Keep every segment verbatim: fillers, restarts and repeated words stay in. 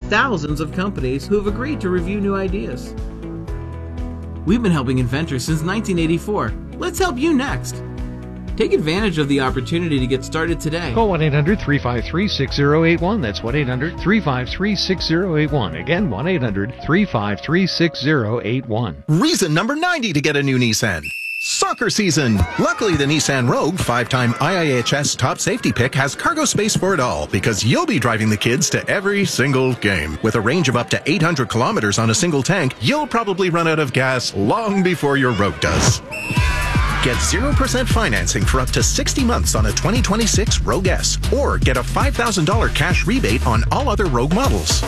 thousands of companies who have agreed to review new ideas. We've been helping inventors since nineteen eighty-four. Let's help you next. Take advantage of the opportunity to get started today. Call one eight hundred three five three six zero eight one. That's one eight hundred three five three six zero eight one. Again, one eight hundred three five three six zero eight one. Reason number ninety to get a new Nissan. Soccer season. Luckily, the Nissan Rogue, five-time I I H S top safety pick, has cargo space for it all because you'll be driving the kids to every single game. With a range of up to eight hundred kilometers on a single tank, you'll probably run out of gas long before your Rogue does. Get zero percent financing for up to sixty months on a twenty twenty-six Rogue S, or get a five thousand dollars cash rebate on all other Rogue models.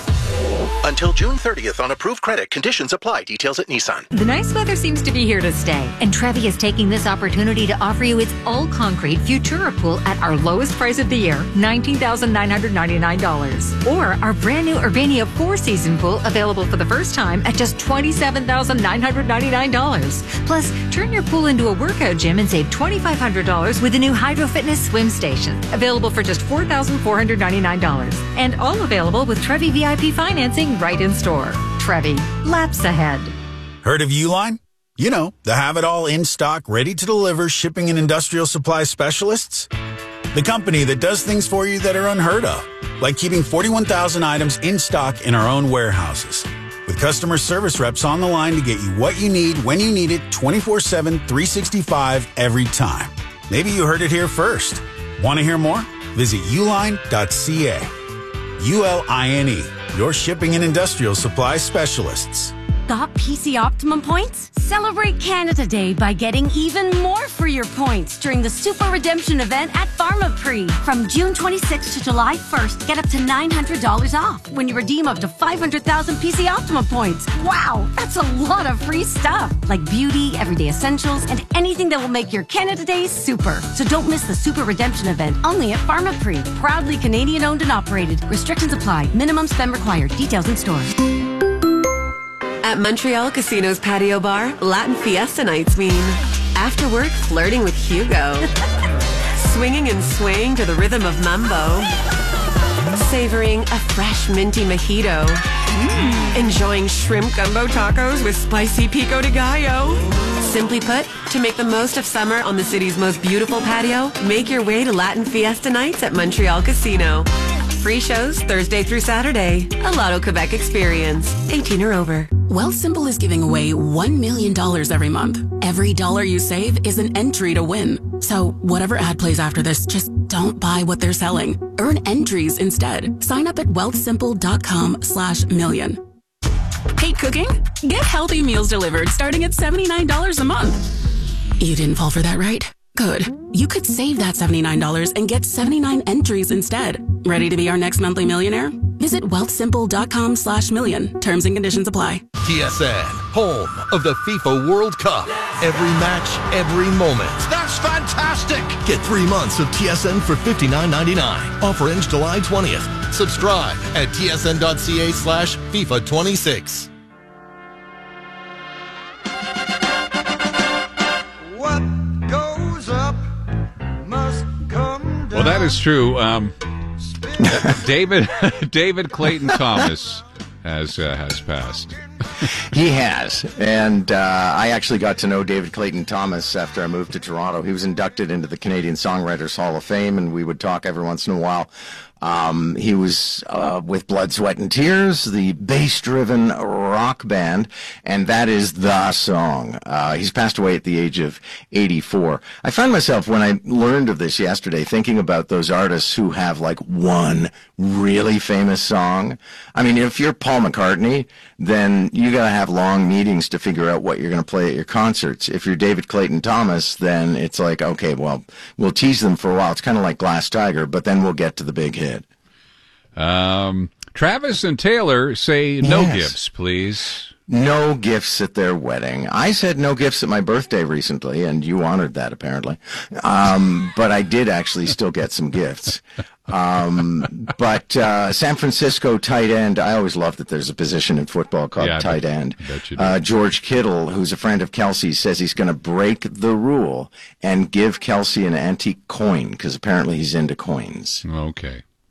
Until June thirtieth on approved credit. Conditions apply. Details at Nissan. The nice weather seems to be here to stay, and Trevi is taking this opportunity to offer you its all-concrete Futura pool at our lowest price of the year, nineteen thousand nine hundred ninety-nine dollars. Or our brand new Urbania four-season pool available for the first time at just twenty-seven thousand nine hundred ninety-nine dollars. Plus, turn your pool into a workout gym and save twenty-five hundred dollars with the new Hydro Fitness swim station, available for just four thousand four hundred ninety-nine dollars. And all available with Trevi V I P financing right in store. Trevi, laps ahead. Heard of Uline? You know, the have-it-all in-stock, ready-to-deliver shipping and industrial supply specialists. The company that does things for you that are unheard of, like keeping forty-one thousand items in stock in our own warehouses. With customer service reps on the line to get you what you need when you need it twenty-four seven, three sixty-five every time. Maybe you heard it here first. Want to hear more? Visit uline dot c a. U L I N E, your shipping and industrial supply specialists. Got P C Optimum points? Celebrate Canada Day by getting even more for your points during the Super Redemption event at Pharmaprix. From June twenty-sixth to July first, get up to nine hundred dollars off when you redeem up to five hundred thousand P C Optimum points. Wow, that's a lot of free stuff, like beauty, everyday essentials, and anything that will make your Canada Day super. So don't miss the Super Redemption event, only at Pharmaprix. Proudly Canadian-owned and operated. Restrictions apply. Minimum spend required. Details in stores. At Montreal Casino's patio bar, Latin Fiesta nights mean after work flirting with Hugo, swinging and swaying to the rhythm of mambo, savoring a fresh minty mojito, mm. enjoying shrimp gumbo tacos with spicy pico de gallo. Simply put, to make the most of summer on the city's most beautiful patio, make your way to Latin Fiesta nights at Montreal Casino. Free shows Thursday through Saturday. A Lotto Quebec experience. eighteen or over. Wealthsimple is giving away one million dollars every month. Every dollar you save is an entry to win. So whatever ad plays after this, just don't buy what they're selling. Earn entries instead. Sign up at wealthsimple.com slash million. Hate cooking? Get healthy meals delivered starting at seventy-nine dollars a month. You didn't fall for that, right? Good. You could save that seventy-nine dollars and get seventy-nine entries instead. Ready to be our next monthly millionaire? Visit wealthsimple.com slash million. Terms and conditions apply. T S N, home of the FIFA World Cup. Every match, every moment. That's fantastic! Get three months of T S N for fifty-nine ninety-nine. Offer ends July twentieth. Subscribe at tsn.ca slash FIFA 26. Well, that is true. Um, David David Clayton Thomas has uh, has passed. He has, and uh, I actually got to know David Clayton Thomas after I moved to Toronto. He was inducted into the Canadian Songwriters Hall of Fame, and we would talk every once in a while. Um, he was uh, with Blood, Sweat, and Tears, the bass-driven rock band, and that is the song. Uh, he's passed away at the age of eighty-four. I found myself, when I learned of this yesterday, thinking about those artists who have, like, one really famous song. I mean, if you're Paul McCartney, then you got to have long meetings to figure out what you're going to play at your concerts. If you're David Clayton Thomas, then it's like, okay, well, we'll tease them for a while. It's kind of like Glass Tiger, but then we'll get to the big hit. Um, Travis and Taylor say no Yes. gifts, please. No gifts at their wedding. I said no gifts at my birthday recently, and you honored that, apparently. Um, but I did actually still get some gifts. Um, but uh, San Francisco tight end, I always love that there's a position in football called Yeah, I tight bet- end. I bet you do. Uh, George Kittle, who's a friend of Kelsey's, says he's going to break the rule and give Kelsey an antique coin, because apparently he's into coins. Okay.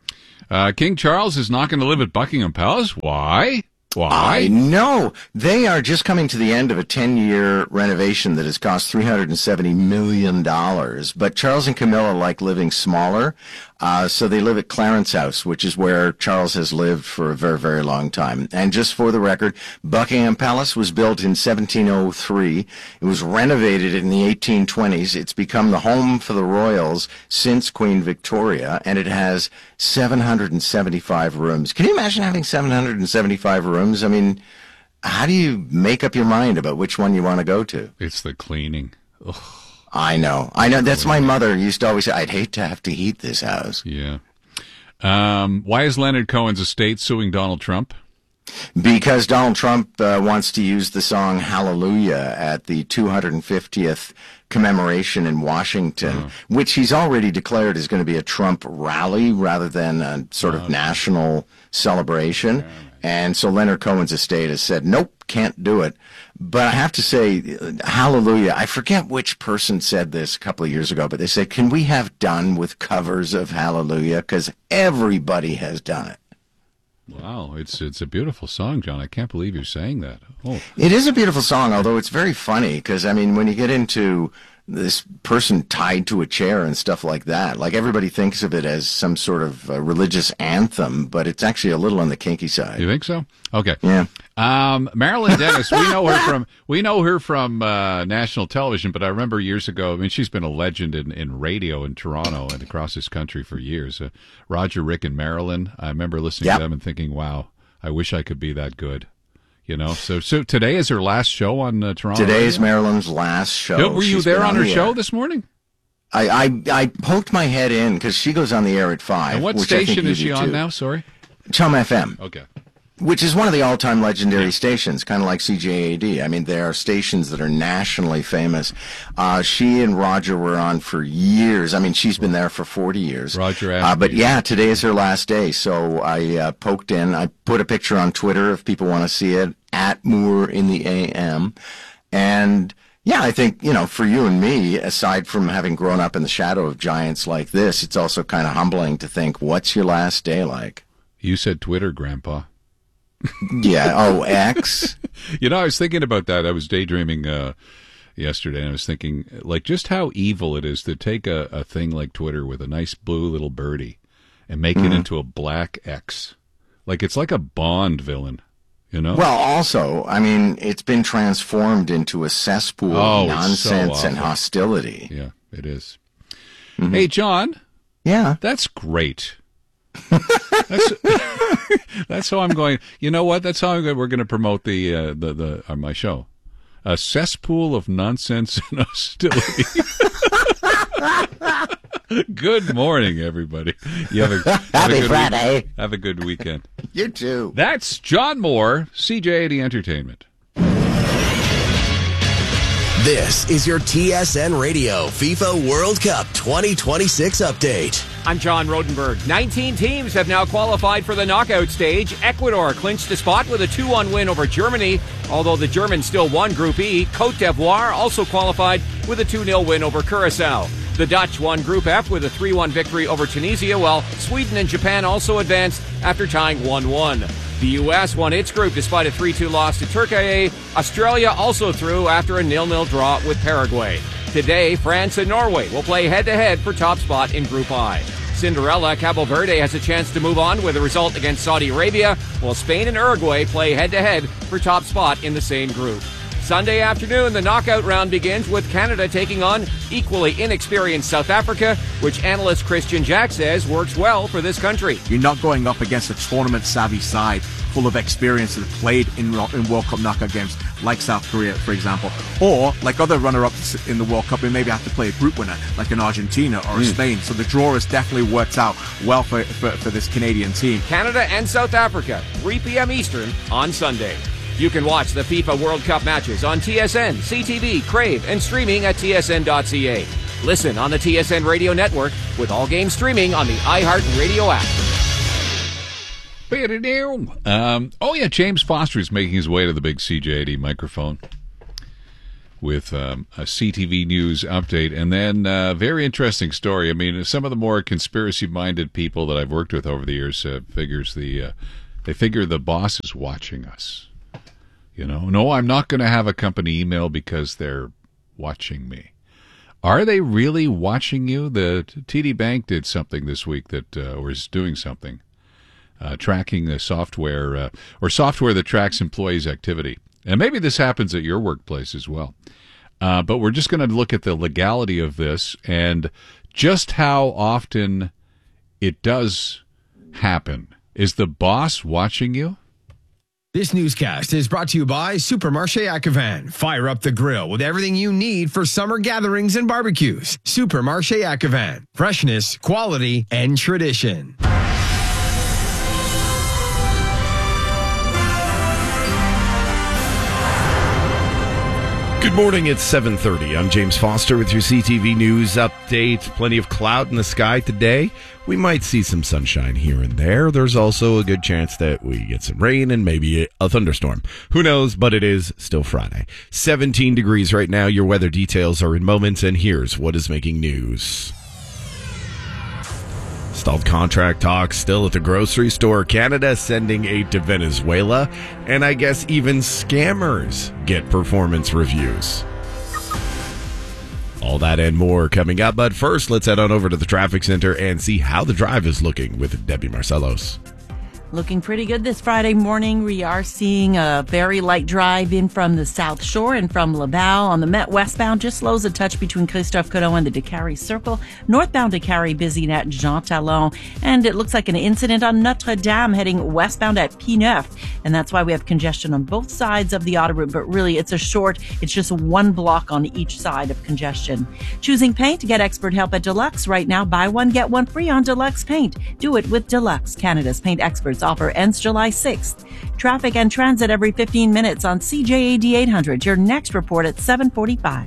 Uh, King Charles is not going to live at Buckingham Palace. Why? Why? I know. They are just coming to the end of a ten-year renovation that has cost three hundred seventy million dollars. But Charles and Camilla like living smaller, uh, so they live at Clarence House, which is where Charles has lived for a very, very long time. And just for the record, Buckingham Palace was built in seventeen oh three. It was renovated in the eighteen twenties. It's become the home for the royals since Queen Victoria, and it has seven hundred seventy-five rooms. Can you imagine having seven hundred seventy-five rooms? I mean, how do you make up your mind about which one you want to go to? It's the cleaning. Ugh. I know. I know. That's my mother used to always say, I'd hate to have to heat this house. Yeah. Um, why is Leonard Cohen's estate suing Donald Trump? Because Donald Trump uh, wants to use the song Hallelujah at the two hundred fiftieth commemoration in Washington, oh. which he's already declared is going to be a Trump rally rather than a sort of oh, national celebration. Yeah. And so Leonard Cohen's estate has said, nope, can't do it. But I have to say, Hallelujah, I forget which person said this a couple of years ago, but they said, can we have done with covers of Hallelujah? Because everybody has done it. Wow, it's it's a beautiful song, John. I can't believe you're saying that. Oh, it is a beautiful song, although it's very funny because, I mean, when you get into this person tied to a chair and stuff like that, like everybody thinks of it as some sort of uh, religious anthem, but it's actually a little on the kinky side. You think so? Okay. Yeah. Um, Marilyn Dennis, we know her from we know her from uh, national television, but I remember years ago. I mean, she's been a legend in, in radio in Toronto and across this country for years. Uh, Roger, Rick, and Marilyn. I remember listening yep. to them and thinking, "Wow, I wish I could be that good." You know. So, so today is her last show on uh, Toronto. Today radio? is Marilyn's last show. Were you She's there on her the show air. this morning? I, I I poked my head in because she goes on the air at five. And what which I think station you is she do on too. now? Sorry. Chum F M. Okay. Which is one of the all-time legendary stations, kind of like C J A D. I mean, there are stations that are nationally famous. Uh, she and Roger were on for years. I mean, she's been there for forty years. Roger uh, But yeah, today is her last day. So I uh, poked in. I put a picture on Twitter if people want to see it, at Moore in the A M. And yeah, I think, you know, for you and me, aside from having grown up in the shadow of giants like this, it's also kind of humbling to think, what's your last day like? You said Twitter, Grandpa. Yeah. Oh, X. You know, I was thinking about that. I was daydreaming uh, yesterday, and I was thinking, like, just how evil it is to take a, a thing like Twitter with a nice blue little birdie and make mm-hmm. it into a black X. Like, it's like a Bond villain, you know? Well, also, I mean, it's been transformed into a cesspool oh, of nonsense so and hostility. Yeah, it is. Mm-hmm. Hey, John. Yeah. That's great. that's that's how I'm going. You know what? That's how I'm going, we're going to promote the uh, the the uh, my show. A cesspool of nonsense and hostility. Good morning, everybody. You have a, have Happy a good Friday. Week, have a good weekend. You too. That's John Moore, C J eighty Entertainment. This is your T S N Radio FIFA World Cup twenty twenty-six update. I'm John Rodenberg. nineteen teams have now qualified for the knockout stage. Ecuador clinched a spot with a two one win over Germany. Although the Germans still won Group E, Cote d'Ivoire also qualified with a two nil win over Curaçao. The Dutch won Group F with a three one victory over Tunisia, while Sweden and Japan also advanced after tying one one. The U S won its group despite a three two loss to Turkey. Australia also through after a nil nil draw with Paraguay. Today, France and Norway will play head-to-head for top spot in Group I. Cinderella, Cabo Verde has a chance to move on with a result against Saudi Arabia, while Spain and Uruguay play head-to-head for top spot in the same group. Sunday afternoon, the knockout round begins with Canada taking on equally inexperienced South Africa, which analyst Christian Jack says works well for this country. You're not going up against a tournament-savvy side full of experience that have played in, in World Cup knockout games, like South Korea, for example, or like other runner-ups in the World Cup who maybe have to play a group winner, like an Argentina or a mm. Spain. So the draw has definitely worked out well for, for, for this Canadian team. Canada and South Africa, three p.m. Eastern on Sunday. You can watch the FIFA World Cup matches on T S N, C T V, Crave, and streaming at T S N dot C A. Listen on the T S N Radio Network with all games streaming on the iHeartRadio app. Um, oh, yeah, James Foster is making his way to the big C J eighty microphone. with um, a C T V News update. And then a uh, very interesting story. I mean, some of the more conspiracy-minded people that I've worked with over the years uh, figures the uh, they figure the boss is watching us. You know, no, I'm not going to have a company email because they're watching me. Are they really watching you? The T D Bank did something this week that uh, or is doing something, uh, tracking the software uh, or software that tracks employees' activity. And maybe this happens at your workplace as well. Uh, but we're just going to look at the legality of this and just how often it does happen. Is the boss watching you? This newscast is brought to you by Supermarché Ativan. Fire up the grill with everything you need for summer gatherings and barbecues. Supermarché Ativan. Freshness, quality, and tradition. Good morning, it's seven thirty. I'm James Foster with your C T V News update. Plenty of cloud in the sky today. We might see some sunshine here and there. There's also a good chance that we get some rain and maybe a thunderstorm. Who knows, but it is still Friday. seventeen degrees right now. Your weather details are in moments, and here's what is making news. Stalled contract talks still at the grocery store. Canada sending aid to Venezuela. And I guess even scammers get performance reviews. All that and more coming up. But first, let's head on over to the traffic center and see how the drive is looking with Debbie Marcellos. Looking pretty good this Friday morning. We are seeing a very light drive in from the South Shore and from Laval. On the Met westbound, just slows a touch between Christophe Colomb and the Décarie Circle. Northbound Décarie busy at Jean Talon. And it looks like an incident on Notre Dame heading westbound at P-Neuf. And that's why we have congestion on both sides of the autoroute. But really, it's a short, it's just one block on each side of congestion. Choosing paint, get expert help at Deluxe. Right now, buy one, get one free on Deluxe Paint. Do it with Deluxe, Canada's paint experts. Offer ends July sixth. Traffic and transit every fifteen minutes on C J A D eight hundred. Your next report at seven forty-five.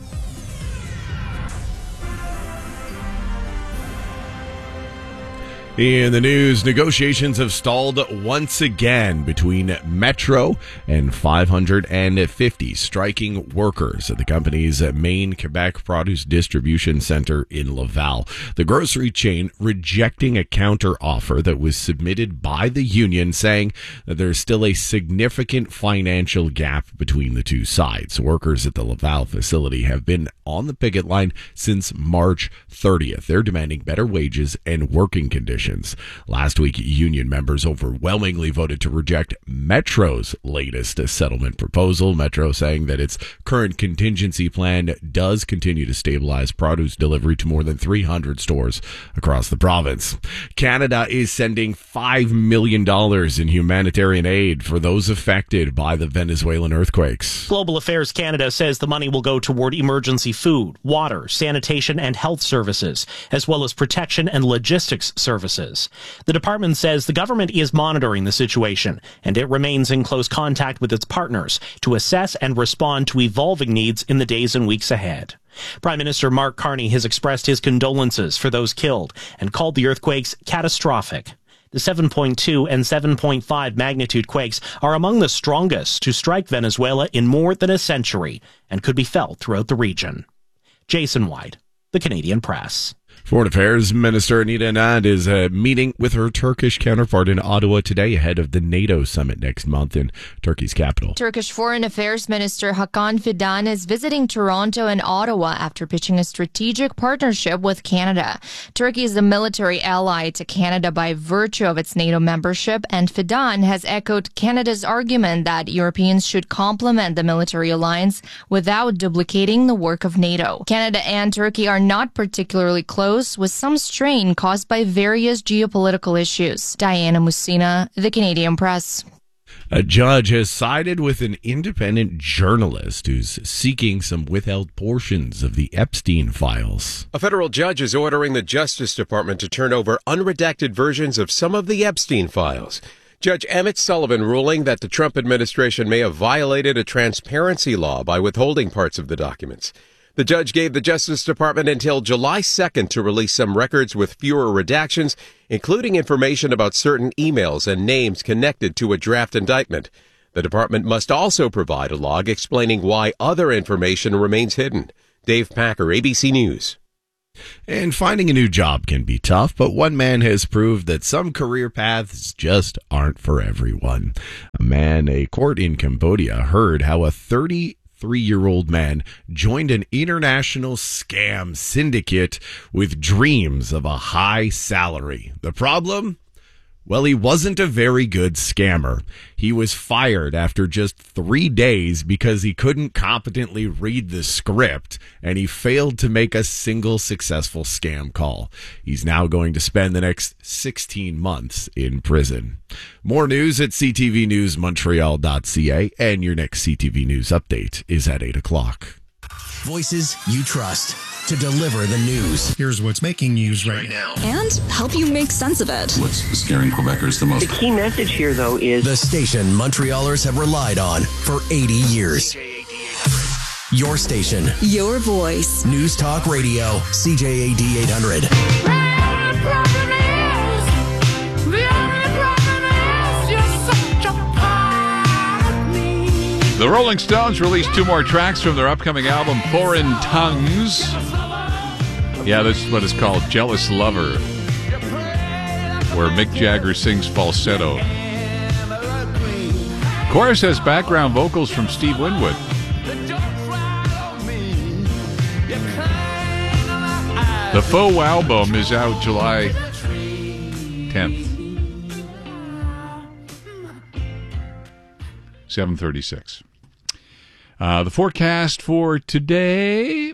In the news, negotiations have stalled once again between Metro and five hundred fifty striking workers at the company's main Quebec produce distribution center in Laval. The grocery chain rejecting a counter-offer that was submitted by the union, saying that there's still a significant financial gap between the two sides. Workers at the Laval facility have been on the picket line since March thirtieth. They're demanding better wages and working conditions. Last week, union members overwhelmingly voted to reject Metro's latest settlement proposal. Metro saying that its current contingency plan does continue to stabilize produce delivery to more than three hundred stores across the province. Canada is sending five million dollars in humanitarian aid for those affected by the Venezuelan earthquakes. Global Affairs Canada says the money will go toward emergency food, water, sanitation, and health services, as well as protection and logistics services. The department says the government is monitoring the situation, and it remains in close contact with its partners to assess and respond to evolving needs in the days and weeks ahead. Prime Minister Mark Carney has expressed his condolences for those killed and called the earthquakes catastrophic. The seven point two and seven point five magnitude quakes are among the strongest to strike Venezuela in more than a century and could be felt throughout the region. Jason White, The Canadian Press. Foreign Affairs Minister Anita Anand is uh, meeting with her Turkish counterpart in Ottawa today ahead of the NATO summit next month in Turkey's capital. Turkish Foreign Affairs Minister Hakan Fidan is visiting Toronto and Ottawa after pitching a strategic partnership with Canada. Turkey is a military ally to Canada by virtue of its NATO membership, and Fidan has echoed Canada's argument that Europeans should complement the military alliance without duplicating the work of NATO. Canada and Turkey are not particularly close, with some strain caused by various geopolitical issues. Diana Musina, The Canadian Press. A judge has sided with an independent journalist who's seeking some withheld portions of the Epstein files. A federal judge is ordering the Justice Department to turn over unredacted versions of some of the Epstein files. Judge Emmett Sullivan ruling that the Trump administration may have violated a transparency law by withholding parts of the documents. The judge gave the Justice Department until July second to release some records with fewer redactions, including information about certain emails and names connected to a draft indictment. The department must also provide a log explaining why other information remains hidden. Dave Packer, A B C News. And finding a new job can be tough, but one man has proved that some career paths just aren't for everyone. A man, a court in Cambodia, heard how a thirty-three-year-old man joined an international scam syndicate with dreams of a high salary. The problem? Well, he wasn't a very good scammer. He was fired after just three days because he couldn't competently read the script, and he failed to make a single successful scam call. He's now going to spend the next sixteen months in prison. More news at c t v news montreal dot c a, and your next C T V News update is at eight o'clock. Voices you trust to deliver the news. Here's what's making news right now. And help you make sense of it. What's scaring Quebecers the most? The key message here, though, is the station Montrealers have relied on for eighty years. Your station. Your voice. News Talk Radio. C J A D eight hundred. The Rolling Stones released two more tracks from their upcoming album, Foreign Tongues. Yeah, this is what it's called, Jealous Lover, where Mick Jagger sings falsetto. Chorus has background vocals from Steve Winwood. The Faux album is out July tenth. seven thirty-six. Uh, the forecast for today,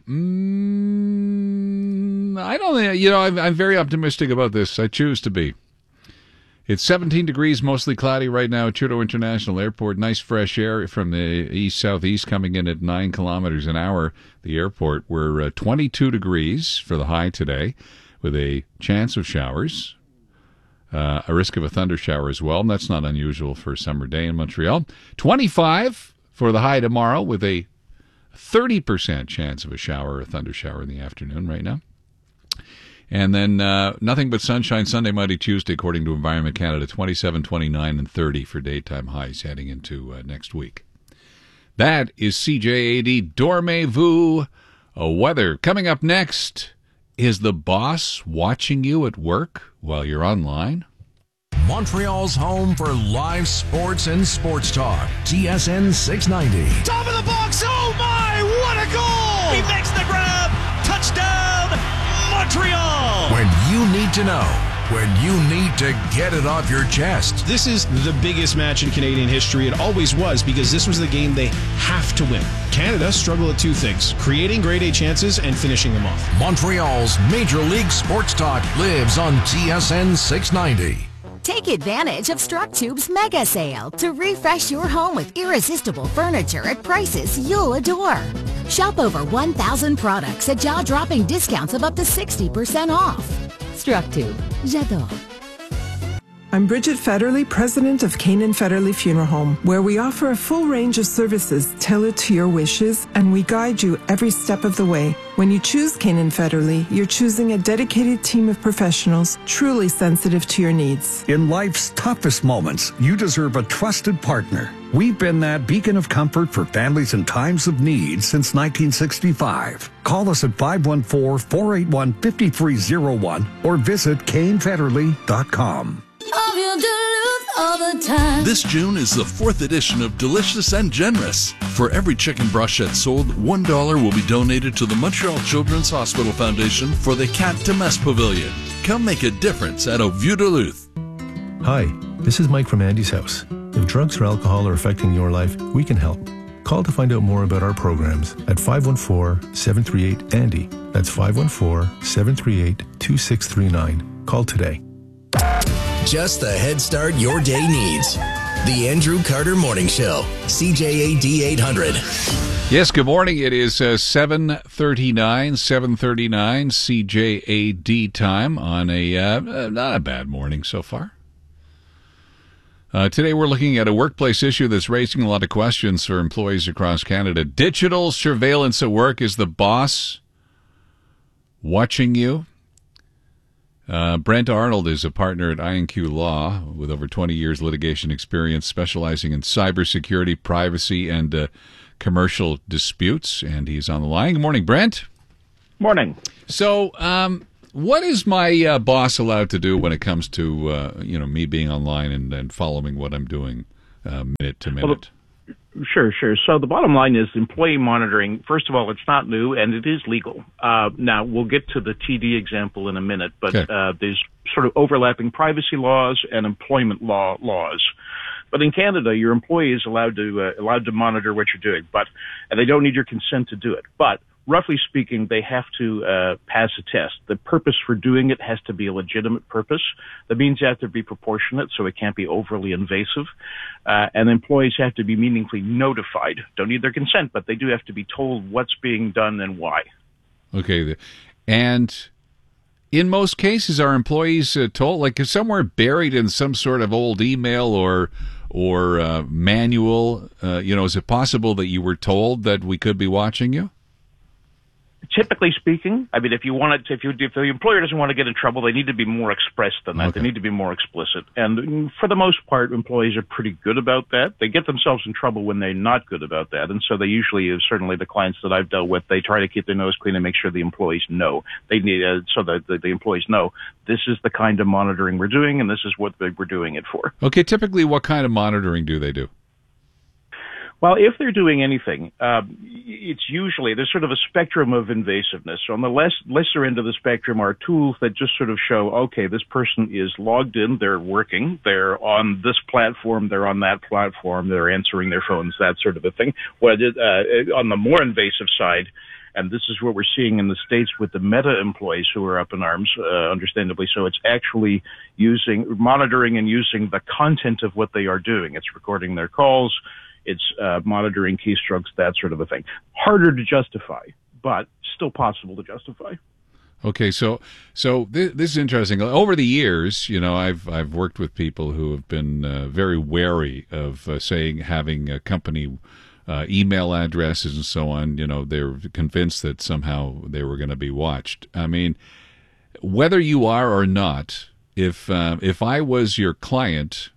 mm, I don't think, you know, I'm, I'm very optimistic about this. I choose to be. It's seventeen degrees, mostly cloudy right now at Trudeau International Airport. Nice fresh air from the east-southeast coming in at nine kilometers an hour. The airport, we're uh, twenty-two degrees for the high today with a chance of showers. Uh, a risk of a thunder shower as well, and that's not unusual for a summer day in Montreal. twenty-five for the high tomorrow with a thirty percent chance of a shower or a thunder shower in the afternoon right now. And then uh, nothing but sunshine Sunday, Monday, Tuesday, according to Environment Canada, twenty-seven, twenty-nine, and thirty for daytime highs heading into uh, next week. That is C J A D Dormez-vous weather. Coming up next, is the boss watching you at work while you're online? Montreal's home for live sports and sports talk. T S N six ninety. Top of the box. Oh, my. What a goal. He makes the grab. Touchdown, Montreal. When you need to know. When you need to get it off your chest. This is the biggest match in Canadian history. It always was, because this was the game they have to win. Canada struggle at two things: creating grade A chances and finishing them off. Montreal's Major League Sports Talk lives on T S N six ninety. Take advantage of StrucTube's mega sale to refresh your home with irresistible furniture at prices you'll adore. Shop over one thousand products at jaw-dropping discounts of up to sixty percent off. StrucTube. J'adore. I'm Bridget Federley, president of Canaan Federley Funeral Home, where we offer a full range of services tailored to your wishes, and we guide you every step of the way. When you choose Canaan Federley, you're choosing a dedicated team of professionals truly sensitive to your needs. In life's toughest moments, you deserve a trusted partner. We've been that beacon of comfort for families in times of need since nineteen sixty-five. Call us at five one four, four eight one, five three zero one or visit Kane Federley dot com. This June is the fourth edition of Delicious and Generous. For every chicken brochette sold, one dollar will be donated to the Montreal Children's Hospital Foundation for the Cat de Messe Pavilion. Come make a difference at Au Vieux Duluth. Hi, this is Mike from Andy's House. If drugs or alcohol are affecting your life, we can help. Call to find out more about our programs at five one four, seven three eight, A N D Y. That's five one four, seven three eight, two six three nine. Call today. Just the head start your day needs. The Andrew Carter Morning Show. C J A D eight hundred. Yes, good morning. It is uh, seven thirty-nine, seven thirty-nine C J A D time on a uh, not a bad morning so far. Uh, today we're looking at a workplace issue that's raising a lot of questions for employees across Canada. Digital surveillance at work. Is the boss watching you? Uh, Brent Arnold is a partner at I N Q Law with over twenty years litigation experience, specializing in cybersecurity, privacy, and uh, commercial disputes. And he's on the line. Good morning, Brent. Morning. So, um, what is my uh, boss allowed to do when it comes to uh, you know me being online and, and following what I'm doing uh, minute to minute? Well, Sure, sure. So the bottom line is employee monitoring, first of all, it's not new and it is legal. Uh, now, we'll get to the T D example in a minute, but okay. uh, there's sort of overlapping privacy laws and employment law laws. But in Canada, your employee is allowed to uh, allowed to monitor what you're doing, but and they don't need your consent to do it. But roughly speaking, they have to uh, pass a test. The purpose for doing it has to be a legitimate purpose. That means you have to be proportionate, so it can't be overly invasive. Uh, and employees have to be meaningfully notified. Don't need their consent, but they do have to be told what's being done and why. Okay. And in most cases, are employees uh, told, like somewhere buried in some sort of old email or or uh, manual, uh, you know, is it possible that you were told that we could be watching you? Typically speaking, I mean, if you want to, if you, if the employer doesn't want to get in trouble, they need to be more expressed than that. Okay. They need to be more explicit. And for the most part, employees are pretty good about that. They get themselves in trouble when they're not good about that. And so they usually, certainly the clients that I've dealt with, they try to keep their nose clean and make sure the employees know. They need, uh, so that the, the employees know this is the kind of monitoring we're doing and this is what we're doing it for. Okay. Typically, what kind of monitoring do they do? Well, if they're doing anything, um, it's usually, there's sort of a spectrum of invasiveness. So on the less, lesser end of the spectrum are tools that just sort of show, okay, this person is logged in, they're working, they're on this platform, they're on that platform, they're answering their phones, that sort of a thing. Well, uh, on the more invasive side, and this is what we're seeing in the States with the Meta employees who are up in arms, uh, understandably so. It's actually using, monitoring and using the content of what they are doing. It's recording their calls. It's uh, monitoring keystrokes, that sort of a thing. Harder to justify, but still possible to justify. Okay, so so th- this is interesting. Over the years, you know, I've I've worked with people who have been uh, very wary of uh, saying having a company uh, email addresses and so on. You know, they're convinced that somehow they were going to be watched. I mean, whether you are or not, if uh, if I was your client,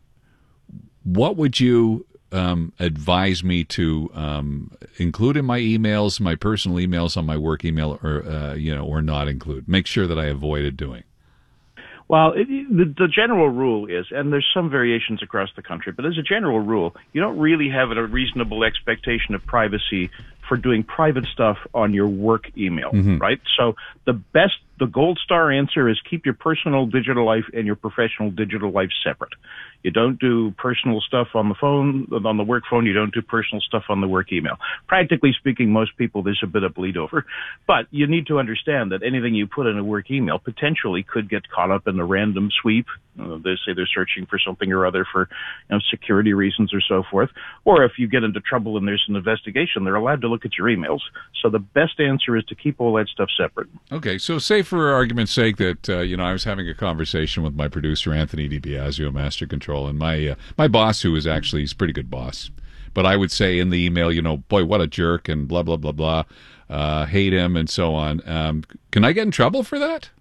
what would you Um, advise me to um, include in my emails, my personal emails on my work email, or uh, you know, or not include? Make sure that I avoided doing. Well, it, the, the general rule is, and there's some variations across the country, but as a general rule, you don't really have a reasonable expectation of privacy for doing private stuff on your work email, Mm-hmm. right? So the best, the gold star answer is keep your personal digital life and your professional digital life separate. You don't do personal stuff on the phone, on the work phone. You don't do personal stuff on the work email. Practically speaking, most people, there's a bit of bleed over. But you need to understand that anything you put in a work email potentially could get caught up in a random sweep. Uh, they say they're searching for something or other for, you know, security reasons or so forth. Or if you get into trouble and there's an investigation, they're allowed to look at your emails. So the best answer is to keep all that stuff separate. Okay, so say for argument's sake that uh, you know I was having a conversation with my producer Anthony DiBiasio, Master Control, and my uh, my boss, who is actually he's a pretty good boss, but I would say in the email, you know, boy, what a jerk, and blah blah blah blah, uh, hate him, and so on. Um, can I get in trouble for that?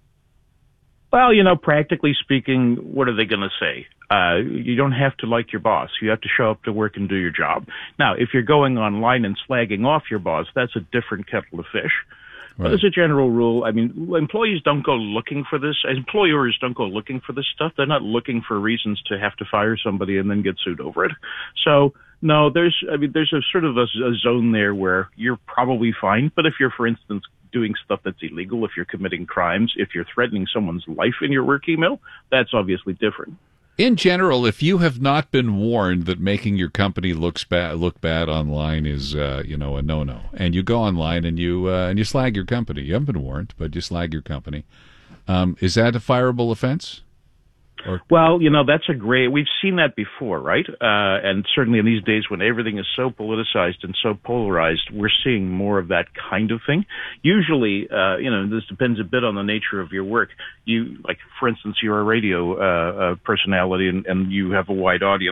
Well, you know, practically speaking, what are they going to say? Uh, you don't have to like your boss. You have to show up to work and do your job. Now, if you're going online and slagging off your boss, that's a different kettle of fish. Right. But as a general rule, I mean, employees don't go looking for this. Employers don't go looking for this stuff. They're not looking for reasons to have to fire somebody and then get sued over it. So, no, there's, I mean, there's a sort of a, a zone there where you're probably fine. But if you're, for instance, doing stuff that's illegal, if you're committing crimes, if you're threatening someone's life in your work email, that's obviously different. In general, if you have not been warned that making your company looks bad, look bad online is, uh, you know, a no-no, and you go online and you uh, and you slag your company, you haven't been warned, but you slag your company, um, is that a fireable offense? Or- well, you know, that's a great, we've seen that before, right? Uh, and certainly in these days when everything is so politicized and so polarized, we're seeing more of that kind of thing. Usually, uh, you know, this depends a bit on the nature of your work. You, like, for instance, you're a radio uh, uh, personality and, and you have a wide audience.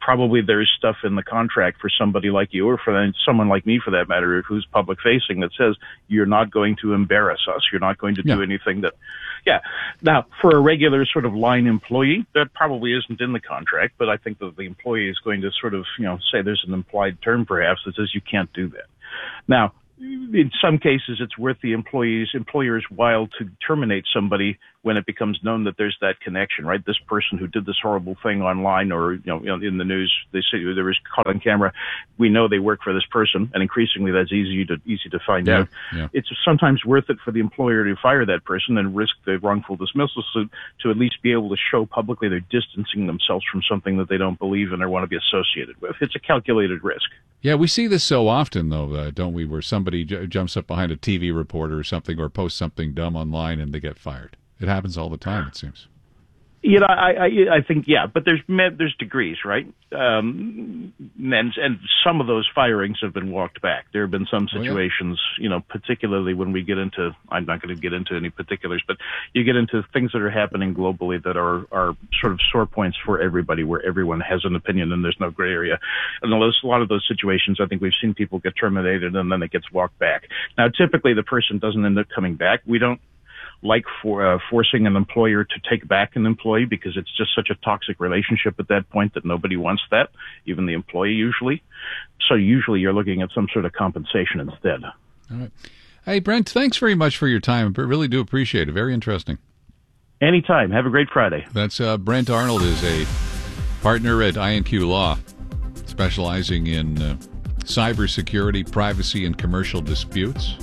probably there's stuff in the contract for somebody like you, or for someone like me, for that matter, who's public facing, that says you're not going to embarrass us. You're not going to Yeah. do anything that, yeah. Now, for a regular sort of line employee, that probably isn't in the contract, but I think that the employee is going to sort of, you know, say there's an implied term perhaps that says you can't do that. Now, in some cases, it's worth the employee's employer's while to terminate somebody when it becomes known that there's that connection, right? This person who did this horrible thing online, or you know, you know in the news, they say there was caught on camera. We know they work for this person, and increasingly that's easy to easy to find Yeah, out. yeah. It's sometimes worth it for the employer to fire that person and risk the wrongful dismissal suit to at least be able to show publicly they're distancing themselves from something that they don't believe in or want to be associated with. It's a calculated risk. Yeah, we see this so often, though, uh, don't we, where somebody j- jumps up behind a T V reporter or something, or posts something dumb online and they get fired. It happens all the time, it seems. You know, I, I, I think, yeah, but there's there's degrees, right? Um, and, and some of those firings have been walked back. There have been some situations, oh, yeah. you know, particularly when we get into, I'm not going to get into any particulars, but you get into things that are happening globally that are, are sort of sore points for everybody, where everyone has an opinion and there's no gray area. And a lot of those situations, I think we've seen people get terminated and then it gets walked back. Now, typically the person doesn't end up coming back. We don't like for uh, forcing an employer to take back an employee, because it's just such a toxic relationship at that point that nobody wants that, even the employee usually. So usually you're looking at some sort of compensation instead. All right. Hey, Brent, thanks very much for your time. I really do appreciate it. Very interesting. Anytime. Have a great Friday. That's uh, Brent Arnold is a partner at I N Q Law, specializing in uh, cybersecurity, privacy, and commercial disputes.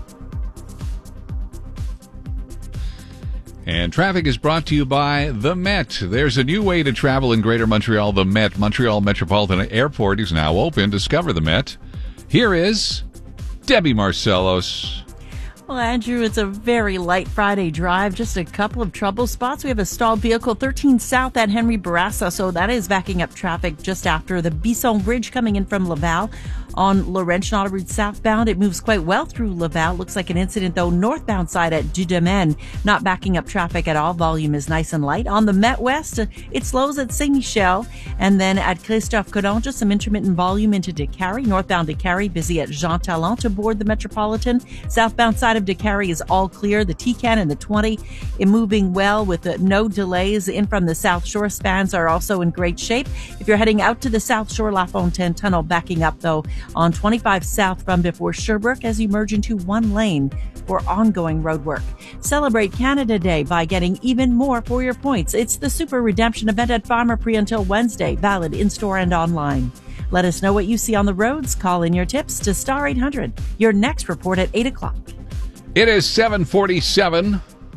And traffic is brought to you by the Met. There's a new way to travel in Greater Montreal. The Met, Montreal Metropolitan Airport, is now open. Discover the Met. Here is Debbie Marcellos. Well, Andrew, it's a very light Friday drive. Just a couple of trouble spots. We have a stalled vehicle thirteen south at Henry Bourassa, so that is backing up traffic just after the Bisson Bridge coming in from Laval. On Laurentian Autoroute southbound, it moves quite well through Laval. Looks like an incident, though, northbound side at Dudomaine. Not backing up traffic at all. Volume is nice and light. On the Met West, it slows at Saint-Michel. And then at Christophe Colomb, just some intermittent volume into Décarie. Northbound Décarie, busy at Jean Talon to board the Metropolitan. Southbound side of Décarie is all clear. The T C A N and the twenty is moving well with uh, no delays. In from the South Shore, spans are also in great shape. If you're heading out to the South Shore, La Fontaine Tunnel backing up, though, on twenty-five south from before Sherbrooke as you merge into one lane for ongoing road work. Celebrate Canada Day by getting even more for your points. It's the Super Redemption event at Pharmaprix until Wednesday, valid in-store and online. Let us know what you see on the roads. Call in your tips to Star eight hundred. Your next report at eight o'clock. It is seven forty-seven.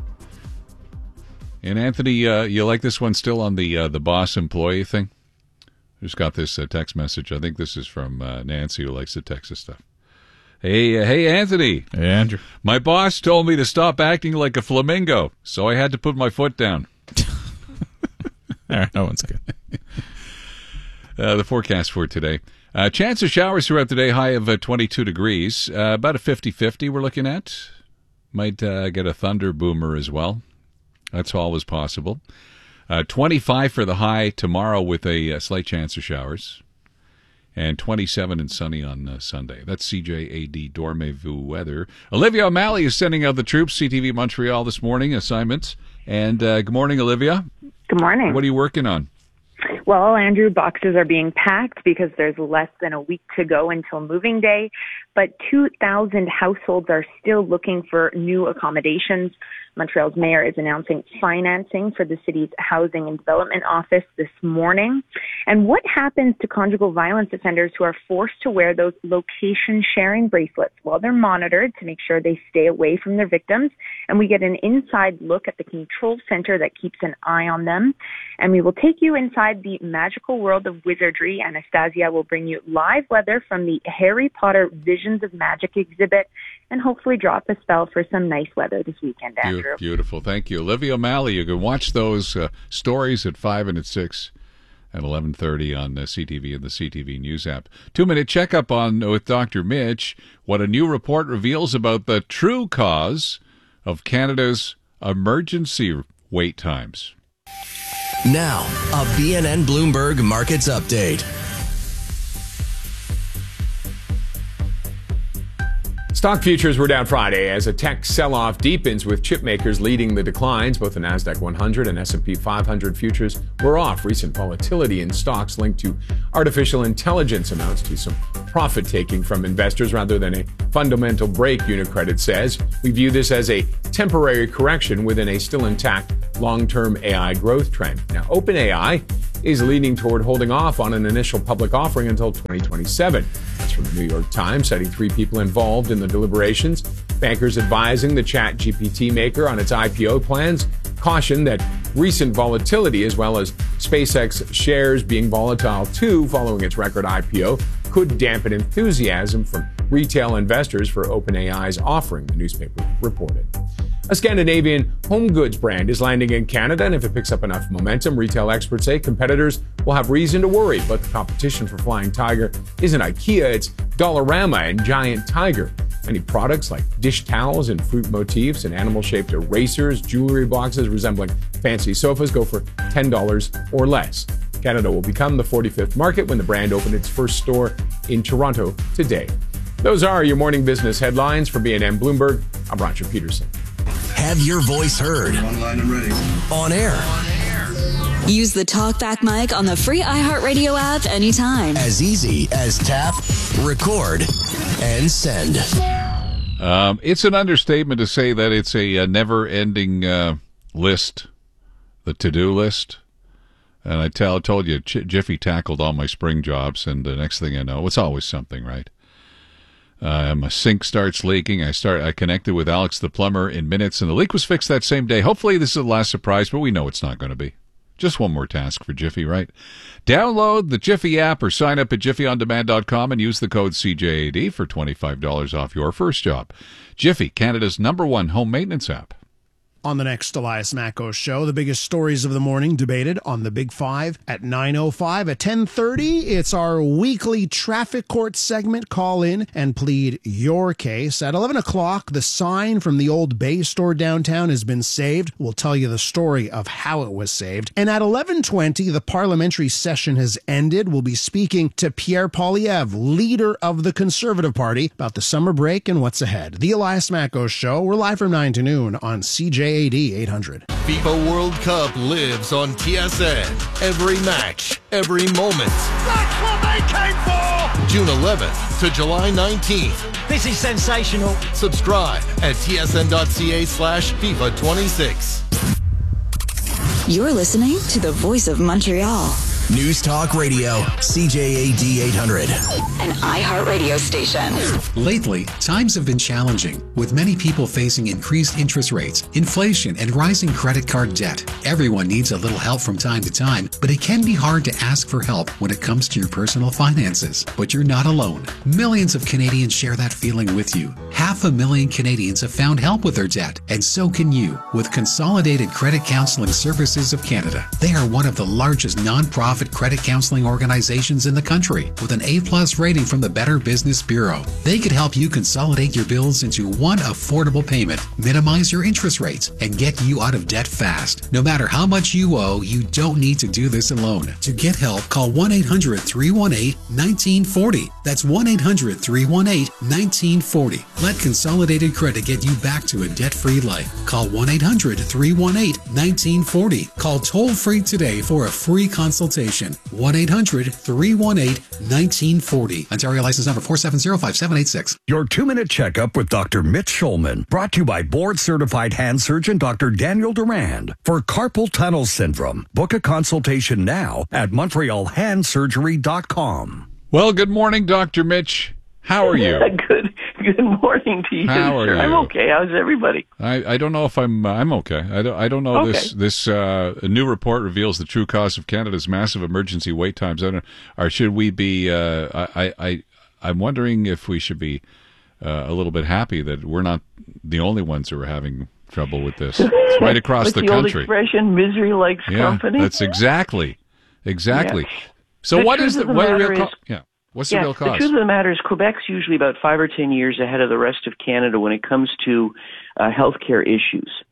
And Anthony, uh, you like this one still on the uh, the boss employee thing? Just got this uh, text message. I think this is from uh, Nancy, who likes to text us stuff. Hey, uh, hey, Anthony. Hey, Andrew. My boss told me to stop acting like a flamingo, so I had to put my foot down. All right, that one's good. uh, the forecast for today. Uh, chance of showers throughout the day, high of uh, twenty-two degrees. Uh, about a fifty-fifty we're looking at. Might uh, get a thunder boomer as well. That's always possible. Uh, twenty-five for the high tomorrow with a, a slight chance of showers. And twenty-seven and sunny on uh, Sunday. That's C J A D Dormez-vous weather. Olivia O'Malley is sending out the troops, C T V Montreal this morning, assignments. And uh, good morning, Olivia. Good morning. What are you working on? Well, Andrew, boxes are being packed because there's less than a week to go until moving day, but two thousand households are still looking for new accommodations. Montreal's mayor is announcing financing for the city's Housing and Development Office this morning. And what happens to conjugal violence offenders who are forced to wear those location sharing bracelets? Well, they're monitored to make sure they stay away from their victims. And we get an inside look at the control center that keeps an eye on them. And we will take you inside the magical world of wizardry. Anastasia will bring you live weather from the Harry Potter Visions of Magic exhibit and hopefully drop a spell for some nice weather this weekend, Andrew. Beautiful. Thank you. Olivia O'Malley, you can watch those uh, stories at five and at six and eleven thirty on uh, C T V and the C T V News app. Two-minute checkup on with Doctor Mitch. What a new report reveals about the true cause of Canada's emergency wait times. Now, a B N N Bloomberg Markets Update. Stock futures were down Friday as a tech sell-off deepens with chip makers leading the declines. Both the NASDAQ one hundred and S and P five hundred futures were off. Recent volatility in stocks linked to artificial intelligence amounts to some profit-taking from investors rather than a fundamental break, UniCredit says. We view this as a temporary correction within a still intact long-term A I growth trend. Now, OpenAI is leaning toward holding off on an initial public offering until twenty twenty-seven. That's from the New York Times, citing three people involved in the deliberations. Bankers advising the Chat G P T maker on its I P O plans caution that recent volatility, as well as SpaceX shares being volatile too following its record I P O, could dampen enthusiasm from retail investors for OpenAI's offering, the newspaper reported. A Scandinavian home goods brand is landing in Canada, and if it picks up enough momentum, retail experts say competitors will have reason to worry. But the competition for Flying Tiger isn't IKEA, it's Dollarama and Giant Tiger. Many products like dish towels and fruit motifs and animal-shaped erasers, jewelry boxes resembling fancy sofas go for ten dollars or less. Canada will become the forty-fifth market when the brand opened its first store in Toronto today. Those are your morning business headlines. For B N N Bloomberg, I'm Roger Peterson. Have your voice heard. Online and ready. On air. Use the TalkBack mic on the free iHeartRadio app anytime. As easy as tap, record, and send. Um, it's an understatement to say that it's a, a never-ending uh, list, the to-do list. And I tell, told you, Ch- Jiffy tackled all my spring jobs, and the next thing I know, it's always something, right? Uh, my sink starts leaking. I start. I connected with Alex the plumber in minutes, and the leak was fixed that same day. Hopefully this is the last surprise, but we know it's not going to be. Just one more task for Jiffy, right? Download the Jiffy app or sign up at jiffy on demand dot com and use the code C J A D for twenty-five dollars off your first job. Jiffy, Canada's number one home maintenance app. On the next Elias Macko show, the biggest stories of the morning debated on the Big Five at nine oh five. At ten thirty, it's our weekly traffic court segment. Call in and plead your case. At eleven o'clock, the sign from the old Bay store downtown has been saved. We'll tell you the story of how it was saved. And at eleven twenty, the parliamentary session has ended. We'll be speaking to Pierre Poilievre, leader of the Conservative Party, about the summer break and what's ahead. The Elias Macko show. We're live from nine to noon on C J A D eight hundred. FIFA World Cup lives on T S N. Every match, every moment. That's what they came for! June eleventh to July nineteenth. This is sensational. Subscribe at tsn.ca slash FIFA 26. You're listening to the Voice of Montreal. News Talk Radio, C J A D eight hundred. An iHeartRadio station. Lately, times have been challenging, with many people facing increased interest rates, inflation, and rising credit card debt. Everyone needs a little help from time to time, but it can be hard to ask for help when it comes to your personal finances. But you're not alone. Millions of Canadians share that feeling with you. Half a million Canadians have found help with their debt, and so can you with Consolidated Credit Counseling Services of Canada. They are one of the largest nonprofit credit counseling organizations in the country with an A-plus rating from the Better Business Bureau. They could help you consolidate your bills into one affordable payment, minimize your interest rates, and get you out of debt fast. No matter how much you owe, you don't need to do this alone. To get help, call one eight hundred, three one eight, one nine four zero. That's one eight hundred, three one eight, one nine four zero. Let Consolidated Credit get you back to a debt-free life. Call one eight hundred, three one eight, one nine four zero. Call toll-free today for a free consultation. one eight hundred, three one eight, one nine four zero. Ontario license number four seven zero, five seven eight six. Your two-minute checkup with Doctor Mitch Schulman, brought to you by board-certified hand surgeon Doctor Daniel Durand. For carpal tunnel syndrome, book a consultation now at montreal hand surgery dot com. Well, good morning, Doctor Mitch. How are you? Good Good morning to you, How are sir. you? I'm okay. How's everybody? I, I don't know if I'm uh, I'm okay. I don't I don't know Okay. this this uh, new report reveals the true cause of Canada's massive emergency wait times. I don't, or should we be? Uh, I I I'm wondering if we should be uh, a little bit happy that we're not the only ones who are having trouble with this. It's right across What's the, the country. old expression, misery likes Yeah, company. that's exactly exactly. Yeah. So The what truth is the of the what the matter real is- co- yeah? What's yeah, the real cause? The truth of the matter is Quebec's usually about five or ten years ahead of the rest of Canada when it comes to uh, healthcare issues.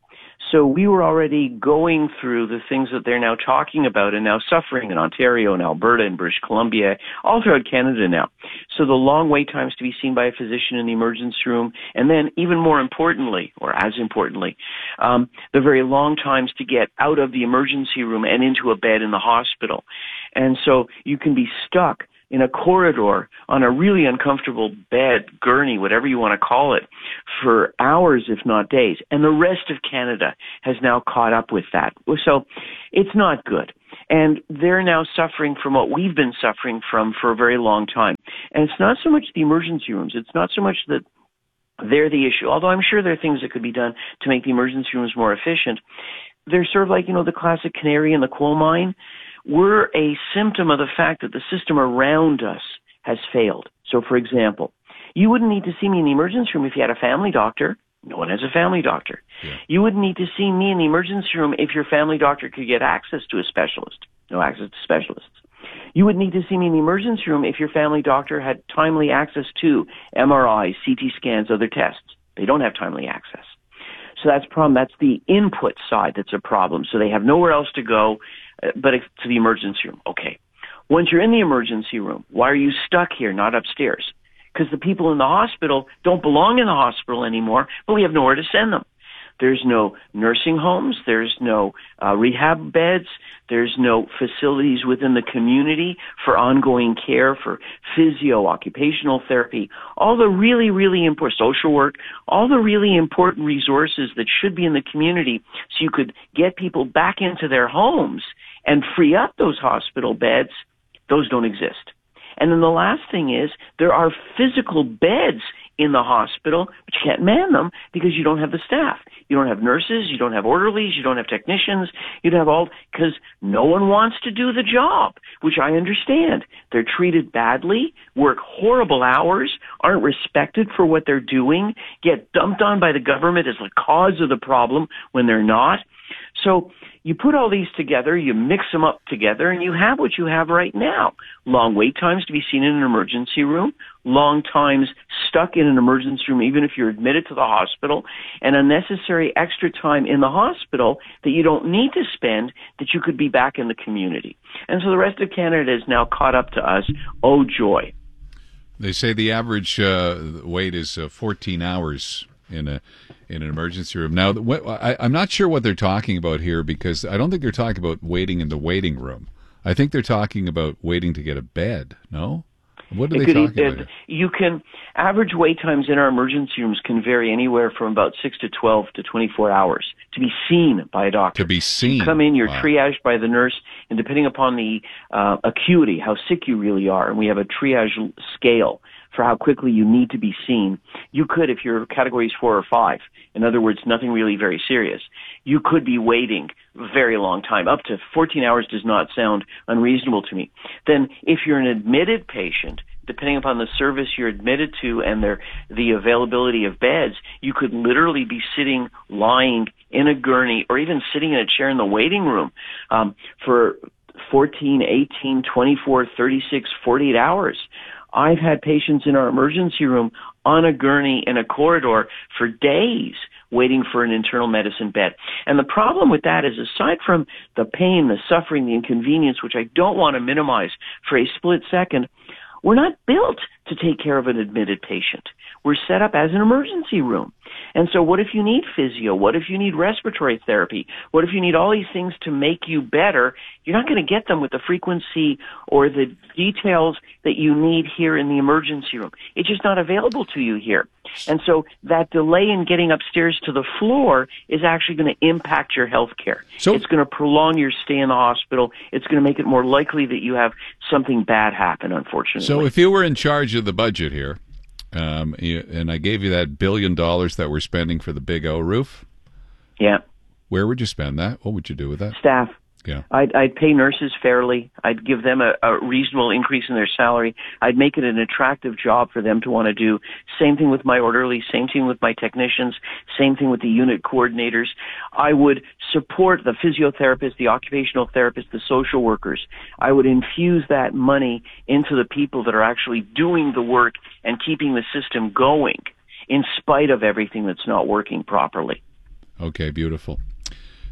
So we were already going through the things that they're now talking about and now suffering in Ontario and Alberta and British Columbia, all throughout Canada now. So the long wait times to be seen by a physician in the emergency room, and then even more importantly, or as importantly, um, the very long times to get out of the emergency room and into a bed in the hospital. And so you can be stuck in a corridor on a really uncomfortable bed, gurney, whatever you want to call it, for hours, if not days. And the rest of Canada has now caught up with that. So it's not good. And they're now suffering from what we've been suffering from for a very long time. And it's not so much the emergency rooms. It's not so much that they're the issue, although I'm sure there are things that could be done to make the emergency rooms more efficient. They're sort of like, you know, the classic canary in the coal mine. We're a symptom of the fact that the system around us has failed. So, for example, you wouldn't need to see me in the emergency room if you had a family doctor. No one has a family doctor. Yeah. You wouldn't need to see me in the emergency room if your family doctor could get access to a specialist. No access to specialists. You would need to see me in the emergency room if your family doctor had timely access to M R Is, C T scans, other tests. They don't have timely access. So that's a problem. That's the input side that's a problem. So they have nowhere else to go but to the emergency room. Okay. Once you're in the emergency room, why are you stuck here, not upstairs? Because the people in the hospital don't belong in the hospital anymore, but we have nowhere to send them. There's no nursing homes. There's no uh, rehab beds. There's no facilities within the community for ongoing care, for physio, occupational therapy, all the really, really important social work, all the really important resources that should be in the community so you could get people back into their homes and free up those hospital beds. Those don't exist. And then the last thing is there are physical beds in the hospital, but you can't man them because you don't have the staff. You don't have nurses, you don't have orderlies, you don't have technicians, you don't have all, because no one wants to do the job, which I understand. They're treated badly, work horrible hours, aren't respected for what they're doing, get dumped on by the government as the cause of the problem when they're not. So you put all these together, you mix them up together, and you have what you have right now. Long wait times to be seen in an emergency room, long times stuck in an emergency room, even if you're admitted to the hospital, and unnecessary extra time in the hospital that you don't need to spend that you could be back in the community. And so the rest of Canada is now caught up to us. Oh, joy. They say the average uh, wait is uh, fourteen hours in a in an emergency room. Now, what, I, I'm not sure what they're talking about here because I don't think they're talking about waiting in the waiting room. I think they're talking about waiting to get a bed. No? What are it they could, talking it, about here? You can, average wait times in our emergency rooms can vary anywhere from about six to twelve to twenty-four hours to be seen by a doctor. To be seen. You come in, you're wow. triaged by the nurse, and depending upon the uh, acuity, how sick you really are, and we have a triage scale for how quickly you need to be seen. You could, if your category is four or five, in other words, nothing really very serious, you could be waiting a very long time. Up to fourteen hours does not sound unreasonable to me. Then if you're an admitted patient, depending upon the service you're admitted to and their, the availability of beds, you could literally be sitting, lying in a gurney, or even sitting in a chair in the waiting room um, for fourteen, eighteen, twenty-four, thirty-six, forty-eight hours. I've had patients in our emergency room on a gurney in a corridor for days waiting for an internal medicine bed. And the problem with that is, aside from the pain, the suffering, the inconvenience, which I don't want to minimize for a split second, we're not built to take care of an admitted patient. We're set up as an emergency room. And so what if you need physio? What if you need respiratory therapy? What if you need all these things to make you better? You're not going to get them with the frequency or the details that you need here in the emergency room. It's just not available to you here. And so that delay in getting upstairs to the floor is actually going to impact your health care. So, it's going to prolong your stay in the hospital. It's going to make it more likely that you have something bad happen, unfortunately. So if you were in charge of the budget here, Um, and I gave you that billion dollars that we're spending for the Big O roof. Yeah. Where would you spend that? What would you do with that? Staff. Yeah. I'd, I'd pay nurses fairly. I'd give them a, a reasonable increase in their salary. I'd make it an attractive job for them to want to do. Same thing with my orderlies, same thing with my technicians, same thing with the unit coordinators. I would support the physiotherapists, the occupational therapists, the social workers. I would infuse that money into the people that are actually doing the work and keeping the system going in spite of everything that's not working properly. Okay, beautiful.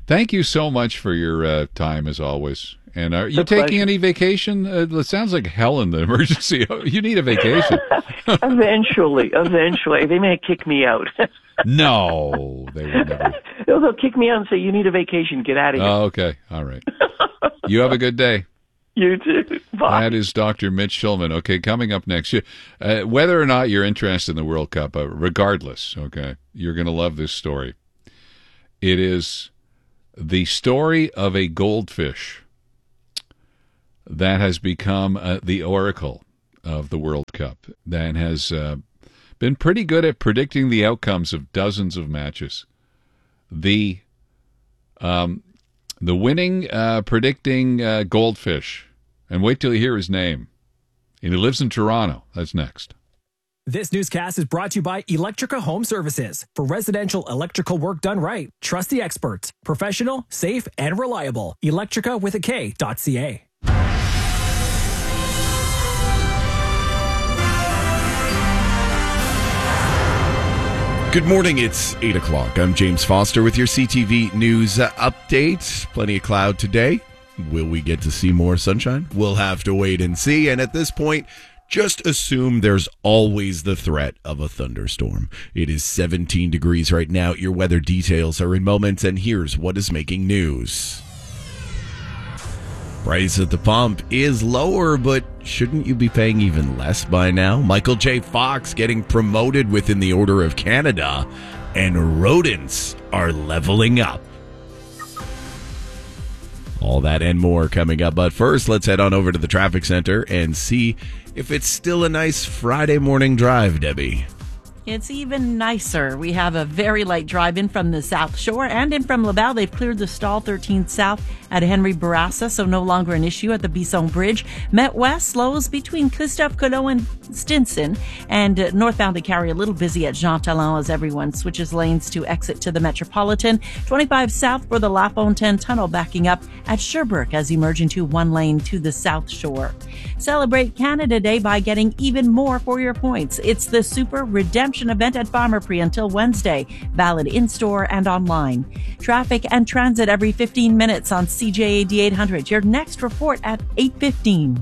Thank you so much for your uh, time, as always. And are you a taking pleasure. any vacation? Uh, it sounds like hell in the emergency. You need a vacation. Eventually, eventually. They may kick me out. No, they would never. They'll kick me out and say, you need a vacation. Get out of here. Oh, okay. All right. You have a good day. You too. Bye. That is Doctor Mitch Shulman. Okay, coming up next, you, uh, whether or not you're interested in the World Cup, uh, regardless, okay, you're going to love this story. It is the story of a goldfish that has become uh, the oracle of the World Cup, that has uh, been pretty good at predicting the outcomes of dozens of matches. The um, the winning uh, predicting uh, goldfish, and wait till you hear his name. And he lives in Toronto. That's next. This newscast is brought to you by Electrica Home Services. For residential electrical work done right, trust the experts. Professional, safe, and reliable. Electrica with a K dot C A. Good morning, it's eight o'clock. I'm James Foster with your C T V News uh, update. Plenty of cloud today. Will we get to see more sunshine? We'll have to wait and see. And at this point, just assume there's always the threat of a thunderstorm. It is seventeen degrees right now. Your weather details are in moments, and here's what is making news. Price at the pump is lower, but shouldn't you be paying even less by now? Michael J. Fox getting promoted within the Order of Canada, and rodents are leveling up. All that and more coming up. But first, let's head on over to the traffic center and see if it's still a nice Friday morning drive, Debbie. It's even nicer. We have a very light drive in from the South Shore and in from Laval. They've cleared the stall thirteen South at Henry Bourassa, so no longer an issue at the Bisson Bridge. Met West slows between Christophe Colomb and Stinson, and uh, northbound they carry a little busy at Jean Talon as everyone switches lanes to exit to the Metropolitan. twenty-five South for the La Fontaine Tunnel backing up at Sherbrooke as you merge into one lane to the South Shore. Celebrate Canada Day by getting even more for your points. It's the Super Redemption event at Pharmaprix until Wednesday. Valid in-store and online. Traffic and transit every fifteen minutes on C J A D eight hundred. Your next report at eight fifteen.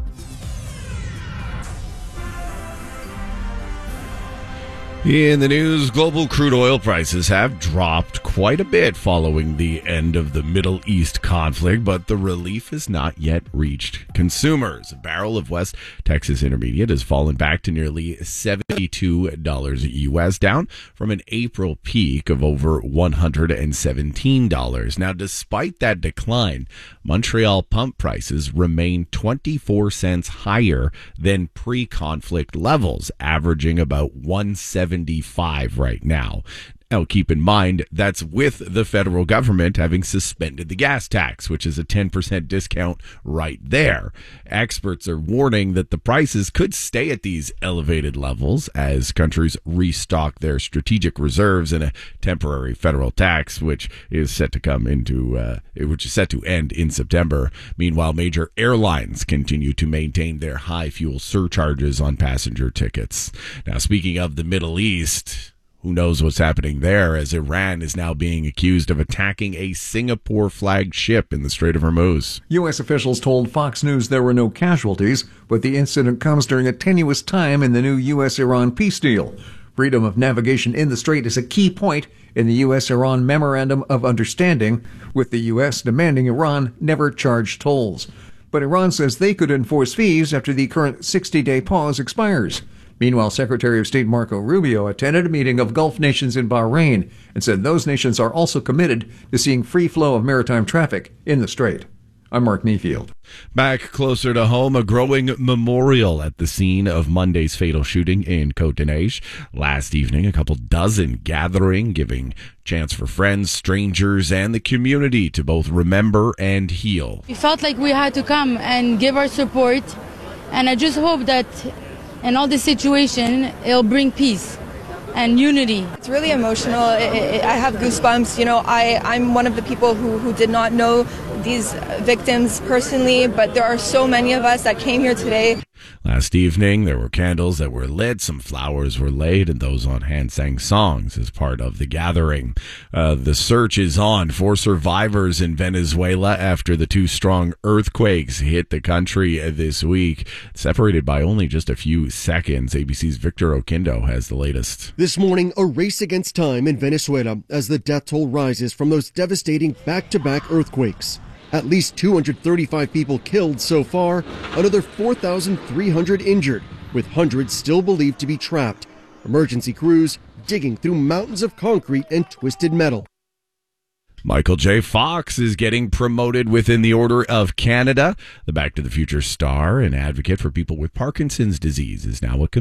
In the news, global crude oil prices have dropped quite a bit following the end of the Middle East conflict, but the relief has not yet reached consumers. A barrel of West Texas Intermediate has fallen back to nearly seventy-two dollars U S, down from an April peak of over one hundred seventeen dollars. Now, despite that decline, Montreal pump prices remain twenty-four cents higher than pre-conflict levels, averaging about one seventy-five right now. Now, keep in mind, that's with the federal government having suspended the gas tax, which is a ten percent discount right there. Experts are warning that the prices could stay at these elevated levels as countries restock their strategic reserves in a temporary federal tax, which is set to come into, uh, which is set to end in September. Meanwhile, major airlines continue to maintain their high fuel surcharges on passenger tickets. Now, speaking of the Middle East, who knows what's happening there, as Iran is now being accused of attacking a Singapore-flagged ship in the Strait of Hormuz. U S officials told Fox News there were no casualties, but the incident comes during a tenuous time in the new U S Iran peace deal. Freedom of navigation in the strait is a key point in the U S Iran Memorandum of Understanding, with the U S demanding Iran never charge tolls. But Iran says they could enforce fees after the current sixty-day pause expires. Meanwhile, Secretary of State Marco Rubio attended a meeting of Gulf nations in Bahrain and said those nations are also committed to seeing free flow of maritime traffic in the strait. I'm Mark Mayfield. Back closer to home, a growing memorial at the scene of Monday's fatal shooting in Côte-de-Neiges. Last evening, a couple dozen gathering, giving chance for friends, strangers, and the community to both remember and heal. We felt like we had to come and give our support, and I just hope that in all this situation, it'll bring peace and unity. It's really emotional. It, it, I have goosebumps. You know, I, I'm one of the people who, who did not know these victims personally, but there are so many of us that came here today. Last evening, there were candles that were lit, some flowers were laid, and those on hand sang songs as part of the gathering. Uh, the search is on for survivors in Venezuela after the two strong earthquakes hit the country this week, separated by only just a few seconds. A B C's Victor Oquindo has the latest. This morning, a race against time in Venezuela as the death toll rises from those devastating back-to-back earthquakes. At least two hundred thirty-five people killed so far, another four thousand three hundred injured, with hundreds still believed to be trapped. Emergency crews digging through mountains of concrete and twisted metal. Michael J. Fox is getting promoted within the Order of Canada. The Back to the Future star and advocate for people with Parkinson's disease is now a